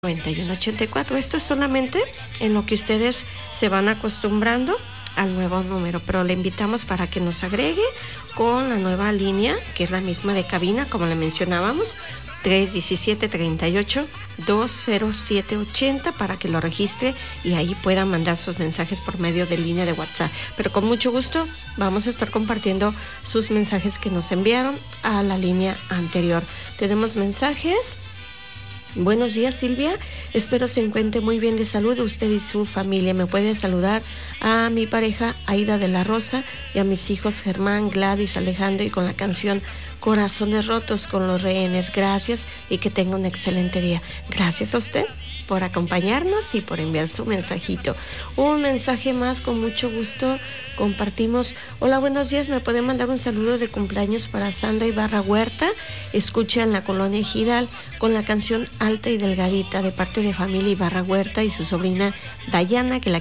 9184. Esto es solamente en lo que ustedes se van acostumbrando al nuevo número, pero le invitamos para que nos agregue con la nueva línea, que es la misma de cabina, como le mencionábamos, 317-38-20780, para que lo registre y ahí puedan mandar sus mensajes por medio de línea de WhatsApp. Pero con mucho gusto vamos a estar compartiendo sus mensajes que nos enviaron a la línea anterior. Tenemos mensajes. Buenos días, Silvia. Espero se encuentre muy bien de salud usted y su familia. Me puede saludar a mi pareja Aida de la Rosa y a mis hijos Germán, Gladys, Alejandro, y con la canción Corazones Rotos con los Rehenes. Gracias y que tenga un excelente día. Gracias a usted por acompañarnos y por enviar su mensajito. Un mensaje más, con mucho gusto compartimos. Hola, buenos días. ¿Me puede mandar un saludo de cumpleaños para Sandra Ibarra Huerta? Escucha en la colonia Ejidal con la canción Alta y Delgadita, de parte de familia Ibarra Huerta y su sobrina Dayana, que la